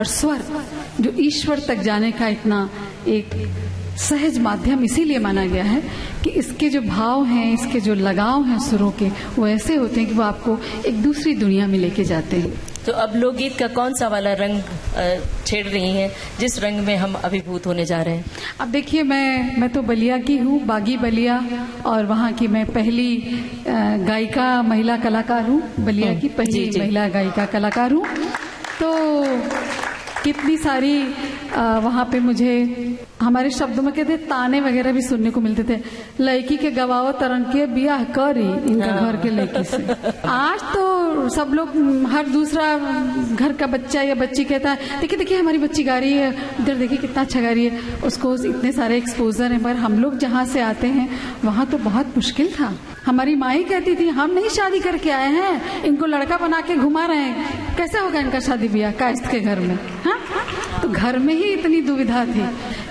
और स्वर जो ईश्वर तक जाने का इतना एक सहज माध्यम इसीलिए माना गया है कि इसके जो भाव हैं, इसके जो लगाव हैं सुरों के, वो ऐसे होते हैं कि वो आपको एक दूसरी दुनिया में लेके जाते हैं। तो अब लोकगीत का कौन सा वाला रंग छेड़ रही हैं, जिस रंग में हम अभिभूत होने जा रहे हैं? अब देखिए, मैं तो बलिया की हूँ, बागी बलिया, और वहाँ की मैं पहली गायिका महिला कलाकार हूँ, बलिया की पहली महिला गायिका कलाकार हूँ। तो कितनी सारी वहाँ पे मुझे हमारे शब्दों में कहते ताने वगैरह भी सुनने को मिलते थे। लड़की के गवाओ तरंग के बियाह करी इनका घर के लड़की से। आज तो सब लोग, हर दूसरा घर का बच्चा या बच्ची कहता है देखिए देखिए हमारी बच्ची गा रही है, इधर देखिए कितना अच्छा गा रही है। उसको इतने सारे एक्सपोजर हैं। पर हम लोग जहाँ से आते हैं वहाँ तो बहुत मुश्किल था। हमारी माँ ही कहती थी हम नहीं शादी करके आए हैं, इनको लड़का बना के घुमा रहे हैं, कैसे होगा इनका शादी ब्याह कायस्थ के घर में। हाँ, तो घर में ही इतनी दुविधा थी।